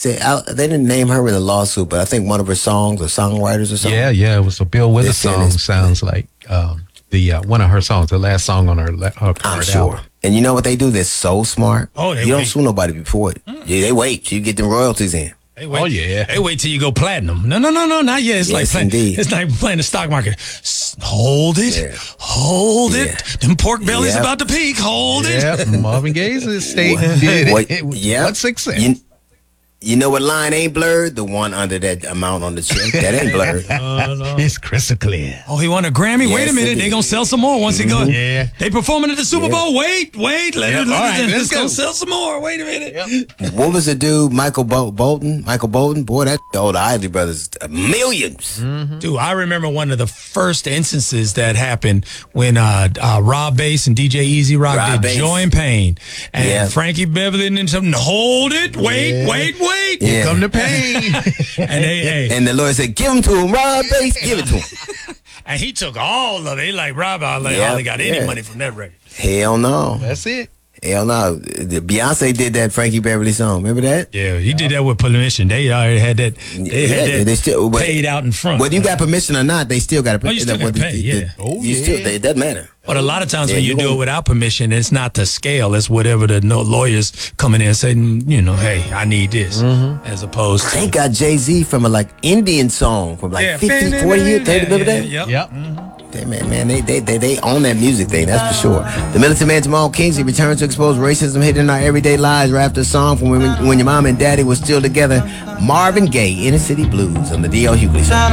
they didn't name her in the lawsuit, but I think one of her songs or songwriters or something. Yeah, it was a Bill Withers song. Sounds like the one of her songs, the last song on her I'm sure. album. And you know what they do? They're so smart. Oh, you don't sue nobody before it. Yeah, they wait. You get them royalties in. Hey, wait, Oh, yeah. Hey, wait till you go platinum. No, not yet. It's like playing, indeed. it's like playing the stock market. Hold it. Yeah. Hold it. Yeah. Them pork bellies Yeah. about to peak. Hold it. Yeah, Marvin Gaye's estate did it. Yeah. What success? You know what line ain't blurred? The one under that amount on the check. That ain't blurred. It's crystal clear. Oh, he won a Grammy? Wait Yes, a minute. indeed. They going to sell some more once he goes. Yeah. They performing at the Super Bowl. Wait. Let's go. go sell some more. Wait a minute. What was the dude? Michael Bolton? Boy, that old Isley Brothers, millions. Dude, I remember one of the first instances that happened when Rob Bass and DJ Easy Rock Rob did Bass. Joy and Pain. And Yeah. Frankie Beverly and something, hold it, wait. Yeah. Come to pain. And the lawyer said, give him to him, Rob Bass, give it to him. And he took all of it. He like, Rob, I hardly got any money from that record. Hell no. That's it. Hell no. Beyonce did that Frankie Beverly song. Remember that? Yeah, he did that with permission. They already had that. They had that paid out in front. Whether you got permission or not, they still got to pay. Oh, you still gotta pay, yeah. It doesn't matter. But a lot of times when Yeah, you you do it won't- without permission, it's not the scale. It's whatever the lawyers coming in and saying, hey, I need this. As opposed to. They got Jay-Z from a Indian song from 50, 40 years. They remember that? Yep. Man, they own that music thing, that's for sure. The militant man Jamal Kingsley returns to expose racism hidden in our everyday lives right after a song from when your mom and daddy were still together. Marvin Gaye, Inner City Blues on the D.L. Hughley Show.